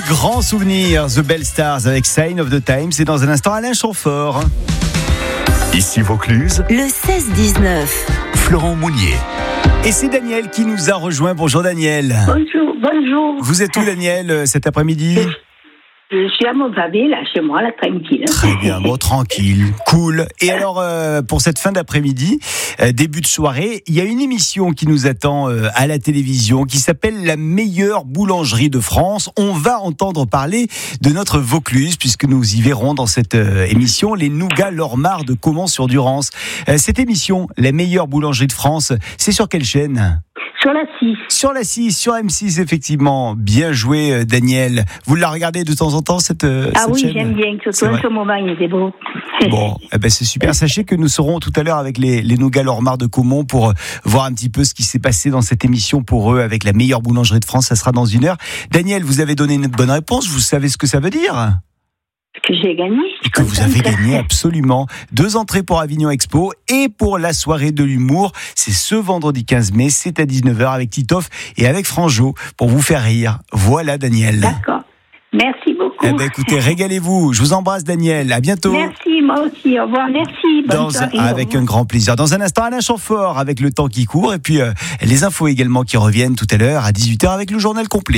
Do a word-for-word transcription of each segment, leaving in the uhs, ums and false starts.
grands souvenirs, The Bell Stars avec Sign of the Times. C'est dans un instant Alain Chamfort. Ici Vaucluse, Le seize dix-neuf. Florent Mounier. Et c'est Daniel qui nous a rejoint. Bonjour Daniel. Bonjour, bonjour. Vous êtes où Daniel cet après-midi? Je suis à Montpavé, là, chez moi, là, tranquille. Très bien, bon, tranquille, cool. Et alors, euh, pour cette fin d'après-midi, euh, début de soirée, il y a une émission qui nous attend euh, à la télévision qui s'appelle La meilleure boulangerie de France. On va entendre parler de notre Vaucluse, puisque nous y verrons dans cette euh, émission les nougats Lormar de Caumont-sur-Durance. Euh, cette émission, La meilleure boulangerie de France, c'est sur quelle chaîne ? Sur la six. Sur la six, sur M six, effectivement. Bien joué, euh, Daniel. Vous la regardez de temps en temps, cette, euh, Ah cette oui, chaîne ? j'aime bien, surtout en ce moment, il était beau. Bon, eh ben c'est super. Sachez que nous serons tout à l'heure avec les, les nougats Lormar de Caumont pour euh, voir un petit peu ce qui s'est passé dans cette émission pour eux avec la meilleure boulangerie de France. Ça sera dans une heure. Daniel, vous avez donné une bonne réponse. Vous savez ce que ça veut dire ? Que j'ai gagné. Et que vous avez gagné, absolument. Deux entrées pour Avignon Expo et pour la soirée de l'humour. C'est ce vendredi quinze mai, c'est à dix-neuf heures avec Titoff et avec Franjo pour vous faire rire. Voilà, Daniel. D'accord. Merci beaucoup. Eh ben, écoutez, régalez-vous. Je vous embrasse, Daniel. À bientôt. Merci, moi aussi. Au revoir. Merci. Bonne Dans soirée. un, avec un grand plaisir. Dans un instant, Alain Chamfort avec le temps qui court et puis euh, les infos également qui reviennent tout à l'heure à dix-huit heures avec le journal complet.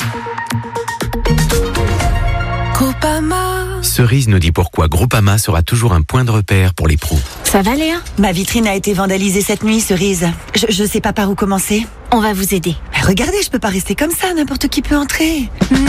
Groupama. Cerise nous dit pourquoi Groupama sera toujours un point de repère pour les pros. Ça va, Léa? Ma vitrine a été vandalisée cette nuit, Cerise. Je, je sais pas par où commencer. On va vous aider. Mais regardez, je peux pas rester comme ça, n'importe qui peut entrer.